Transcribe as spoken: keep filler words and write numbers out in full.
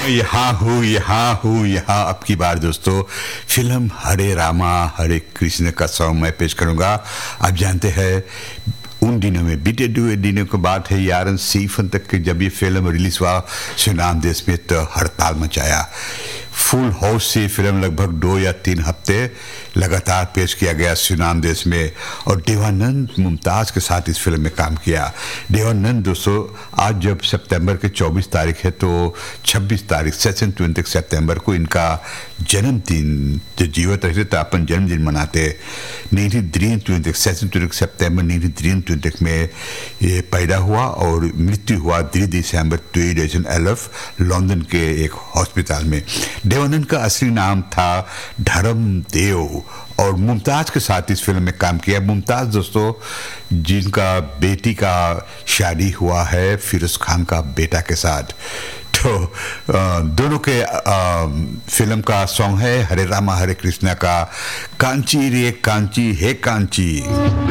यहाँ हूँ यहाँ हूँ यहाँ अब की बार दोस्तों फिल्म हरे रामा हरे कृष्ण का सॉन्ग मैं पेश करूँगा। आप जानते हैं उन दिनों में बीते हुए दिनों की बात है यार सीफन तक के जब ये फिल्म रिलीज हुआ सुनाम देश में तो हड़ताल मचाया। फुल हाउस से फिल्म लगभग दो या तीन हफ्ते लगातार पेश किया गया सुनाम देश में और देवानंद मुमताज़ के साथ इस फिल्म में काम किया। देवानंद दोस्तों आज जब सितंबर के चौबीस तारीख है तो छब्बीस तारीख सेशन ट्वेंटी सितंबर को इनका जन्मदिन जो जीवित रहते तो अपन जन्मदिन मनाते नाइनटीन ट्वेंटी सेशन ट्वेंटी सितंबर नाइनटीन ट्वेंटी में ये पैदा हुआ और मृत्यु हुआ तीन दिसंबर दो हज़ार ग्यारह लंदन के एक हॉस्पिटल में। देवानंद का असली नाम था धर्मदेव और मुमताज़ के साथ इस फिल्म में काम किया। मुमताज़ दोस्तों जिनका बेटी का शादी हुआ है फिरोज खान का बेटा के साथ। तो दोनों के आ, फिल्म का सॉन्ग है हरे रामा हरे कृष्णा का कांची रे कांची हे कांची।